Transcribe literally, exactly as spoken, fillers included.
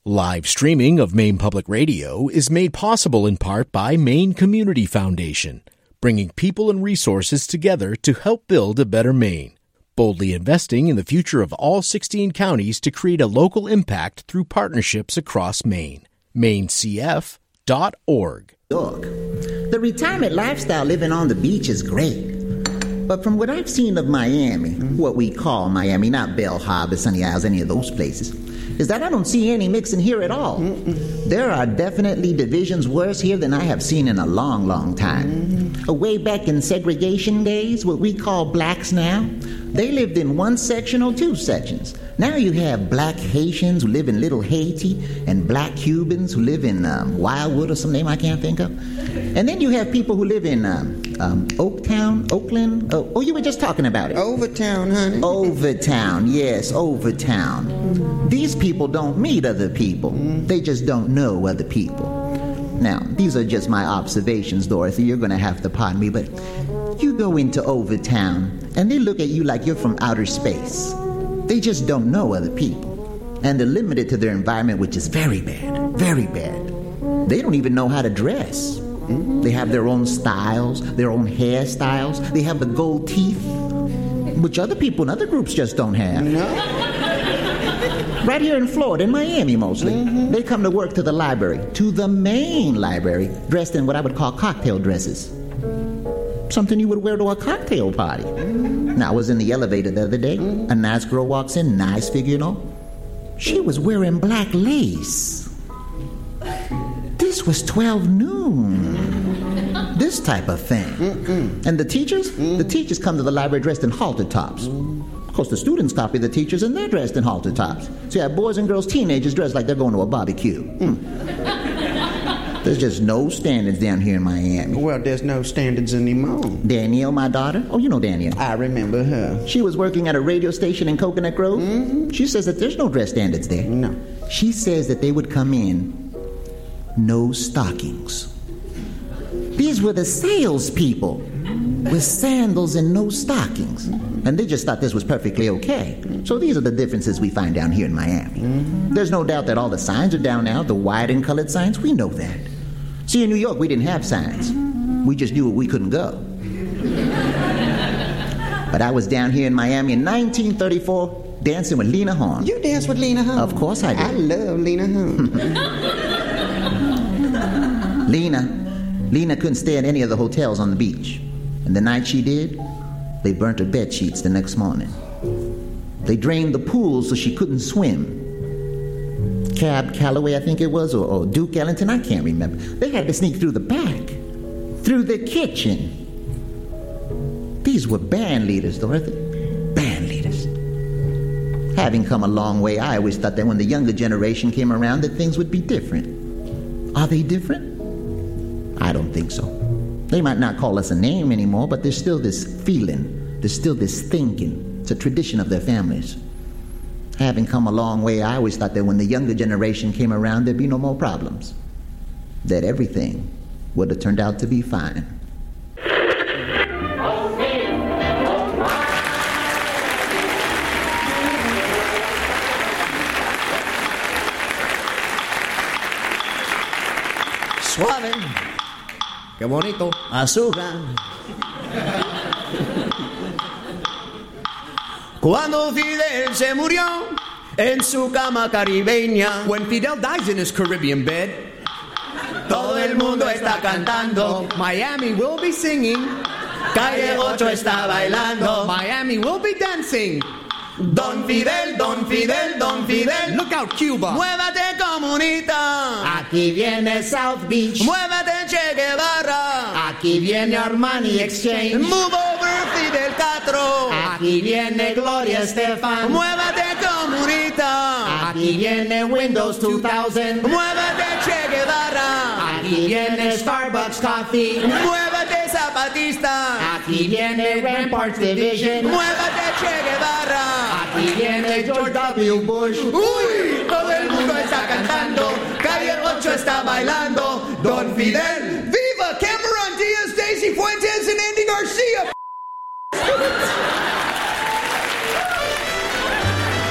Live streaming of Maine Public Radio is made possible in part by Maine Community Foundation, bringing people and resources together to help build a better Maine, boldly investing in the future of all sixteen counties to create a local impact through partnerships across Maine. Maine C F dot org. Look, the retirement lifestyle living on the beach is great. But from what I've seen of Miami, what we call Miami, not Belle Harbor, Sunny Isles, any of those places, is that I don't see any mixing here at all. Mm-mm. There are definitely divisions worse here than I have seen in a long, long time. Mm-hmm. Way back in segregation days, what we call blacks now, they lived in one section or two sections. Now you have black Haitians who live in Little Haiti and black Cubans who live in um, Wildwood or some name I can't think of. And then you have people who live in um, um, Oaktown, Oakland. Oh, oh, you were just talking about it. Overtown, honey. Overtown, yes, Overtown. Mm-hmm. These people don't meet other people. Mm-hmm. They just don't know other people. Now, these are just my observations, Dorothy. You're going to have to pardon me, but you go into Overtown and they look at you like you're from outer space. They just don't know other people. And they're limited to their environment, which is very bad, very bad. They don't even know how to dress. Mm-hmm. They have their own styles, their own hairstyles. They have the gold teeth, which other people in other groups just don't have. No. Right here in Florida, in Miami mostly, mm-hmm. they come to work to the library, to the main library, dressed in what I would call cocktail dresses. Something you would wear to a cocktail party. Mm-hmm. Now, I was in the elevator the other day. Mm-hmm. A nice girl walks in, nice figure, you know. She was wearing black lace. This was twelve noon. Mm-hmm. This type of thing. Mm-hmm. And the teachers? Mm-hmm. The teachers come to the library dressed in halter tops. Mm-hmm. Of course, the students copy the teachers, and they're dressed in halter tops. So you have boys and girls, teenagers dressed like they're going to a barbecue. Mm. There's just no standards down here in Miami. Well, there's no standards anymore. Danielle, my daughter. Oh, you know Danielle. I remember her. She was working at a radio station in Coconut Grove. Mm-hmm. She says that there's no dress standards there. No. She says that they would come in, no stockings. These were the salespeople with sandals and no stockings. And they just thought this was perfectly okay. So these are the differences we find down here in Miami. Mm-hmm. There's no doubt that all the signs are down now, the white and colored signs, we know that. See, in New York, we didn't have signs. We just knew we couldn't go. But I was down here in Miami in nineteen thirty-four dancing with Lena Horne. You danced with Lena Horne? Of course I did. I love Lena Horne. Lena, Lena couldn't stay at any of the hotels on the beach. And the night she did, they burnt her bed sheets the next morning. They drained the pool so she couldn't swim. Cab Calloway, I think it was, or, or Duke Ellington, I can't remember. They had to sneak through the back, through the kitchen. These were band leaders, Dorothy. Band leaders. Having come a long way, I always thought that when the younger generation came around that things would be different. Are they different? I don't think so. They might not call us a name anymore, but there's still this feeling. There's still this thinking. It's a tradition of their families. Having come a long way, I always thought that when the younger generation came around, there'd be no more problems. That everything would have turned out to be fine. Suave. Qué bonito. Azúcar. Cuando Fidel se murió en su cama caribeña. When Fidel dies in his Caribbean bed, todo el mundo está cantando. Miami will be singing. Calle ocho está bailando. Miami will be dancing. Don Fidel, Don Fidel, Don Fidel. Look out, Cuba. Muévate, comunita. Aquí viene South Beach. Muévate, Che Guevara. Aquí viene Armani Exchange. Move over, Fidel Castro. Aquí viene Gloria Estefan. Muévate, comunita. Aquí viene Windows two thousand. Muévate, Che Guevara. Aquí viene Starbucks Coffee. Muévate, Zapatista. Aquí viene Ramparts Division. Muévate, Che Guevara. Aquí viene George W. Bush. Uy, todo el mundo está cantando. Calle ocho está bailando. Don Fidel. Viva Cameron Diaz, Daisy Fuentes, and Andy Garcia.